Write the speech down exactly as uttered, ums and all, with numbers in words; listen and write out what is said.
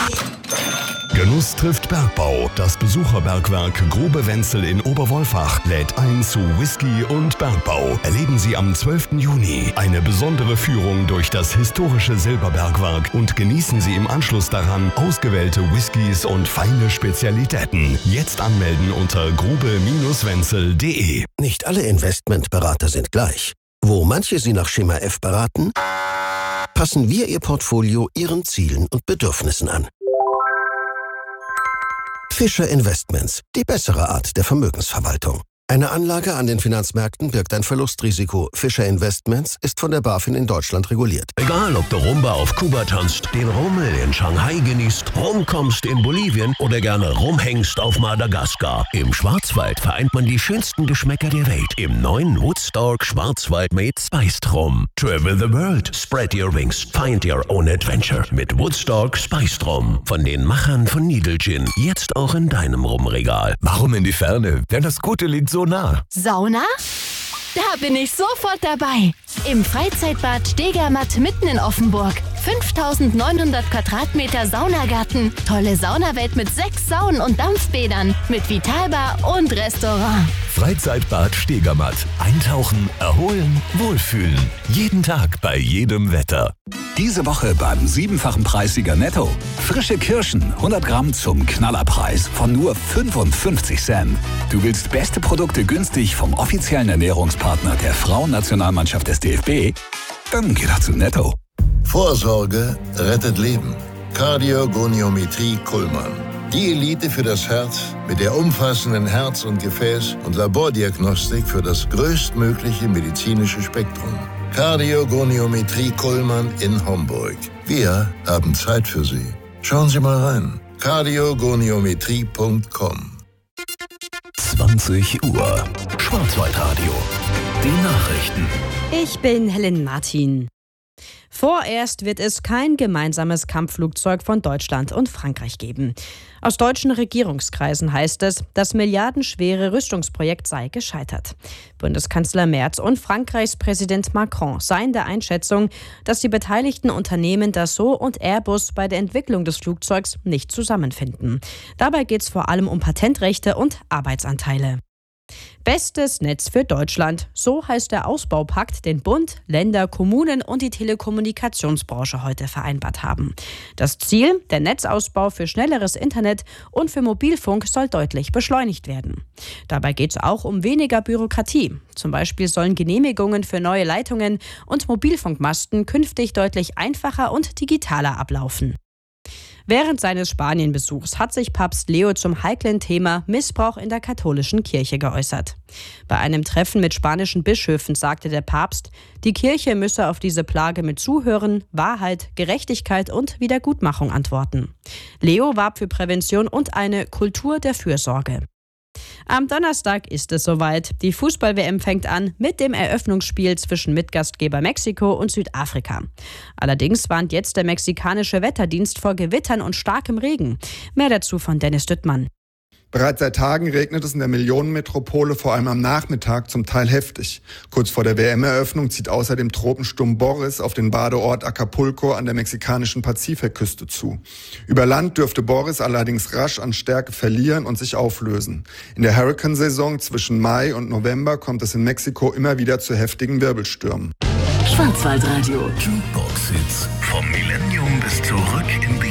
Genuss trifft Bergbau. Das Besucherbergwerk Grube Wenzel in Oberwolfach lädt ein zu Whisky und Bergbau. Erleben Sie am zwölften Juni eine besondere Führung durch das historische Silberbergwerk und genießen Sie im Anschluss daran ausgewählte Whiskys und feine Spezialitäten. Jetzt anmelden unter grube wenzel punkt de. Nicht alle Investmentberater sind gleich. Wo manche Sie nach Schema F beraten, passen wir Ihr Portfolio Ihren Zielen und Bedürfnissen an. Fischer Investments, die bessere Art der Vermögensverwaltung. Eine Anlage an den Finanzmärkten birgt ein Verlustrisiko. Fischer Investments ist von der BaFin in Deutschland reguliert. Egal, ob du Rumba auf Kuba tanzt, den Rummel in Shanghai genießt, rumkommst in Bolivien oder gerne rumhängst auf Madagaskar. Im Schwarzwald vereint man die schönsten Geschmäcker der Welt im neuen Woodstock Schwarzwald Made Spiced Rum. Travel the world, spread your wings, find your own adventure mit Woodstock Spiced Rum. Von den Machern von Needle Gin, jetzt auch in deinem Rumregal. Warum in die Ferne, wenn das Gute liegt so nah? Sauna? Da bin ich sofort dabei. Im Freizeitbad Stegermatt mitten in Offenburg. fünftausendneunhundert Quadratmeter Saunagarten. Tolle Saunawelt mit sechs Saunen und Dampfbädern. Mit Vitalbar und Restaurant. Freizeitbad Stegermatt. Eintauchen, erholen, wohlfühlen. Jeden Tag bei jedem Wetter. Diese Woche beim siebenfachen Preissieger Netto. Frische Kirschen, hundert Gramm zum Knallerpreis von nur fünfundfünfzig Cent. Du willst beste Produkte günstig vom offiziellen Ernährungspartner der Frauennationalmannschaft des D F B? Dann geh doch zu Netto. Vorsorge rettet Leben. Kardiogoniometrie Kuhlmann. Die Elite für das Herz mit der umfassenden Herz- und Gefäß- und Labordiagnostik für das größtmögliche medizinische Spektrum. Kardiogoniometrie Kuhlmann in Homburg. Wir haben Zeit für Sie. Schauen Sie mal rein. kardiogoniometrie punkt com. zwanzig Uhr. Schwarzwaldradio. Die Nachrichten. Ich bin Helen Martin. Vorerst wird es kein gemeinsames Kampfflugzeug von Deutschland und Frankreich geben. Aus deutschen Regierungskreisen heißt es, das milliardenschwere Rüstungsprojekt sei gescheitert. Bundeskanzler Merz und Frankreichs Präsident Macron seien der Einschätzung, dass die beteiligten Unternehmen Dassault und Airbus bei der Entwicklung des Flugzeugs nicht zusammenfinden. Dabei geht es vor allem um Patentrechte und Arbeitsanteile. Bestes Netz für Deutschland. So heißt der Ausbaupakt, den Bund, Länder, Kommunen und die Telekommunikationsbranche heute vereinbart haben. Das Ziel, der Netzausbau für schnelleres Internet und für Mobilfunk soll deutlich beschleunigt werden. Dabei geht es auch um weniger Bürokratie. Zum Beispiel sollen Genehmigungen für neue Leitungen und Mobilfunkmasten künftig deutlich einfacher und digitaler ablaufen. Während seines Spanienbesuchs hat sich Papst Leo zum heiklen Thema Missbrauch in der katholischen Kirche geäußert. Bei einem Treffen mit spanischen Bischöfen sagte der Papst, die Kirche müsse auf diese Plage mit Zuhören, Wahrheit, Gerechtigkeit und Wiedergutmachung antworten. Leo warb für Prävention und eine Kultur der Fürsorge. Am Donnerstag ist es soweit. Die Fußball-W M fängt an mit dem Eröffnungsspiel zwischen Mitgastgeber Mexiko und Südafrika. Allerdings warnt jetzt der mexikanische Wetterdienst vor Gewittern und starkem Regen. Mehr dazu von Dennis Düttmann. Bereits seit Tagen regnet es in der Millionenmetropole, vor allem am Nachmittag, zum Teil heftig. Kurz vor der W M-Eröffnung zieht außerdem Tropensturm Boris auf den Badeort Acapulco an der mexikanischen Pazifikküste zu. Über Land dürfte Boris allerdings rasch an Stärke verlieren und sich auflösen. In der Hurrikansaison zwischen Mai und November kommt es in Mexiko immer wieder zu heftigen Wirbelstürmen. Schwarzwaldradio. Jukebox-Hits vom Millennium bis zurück in die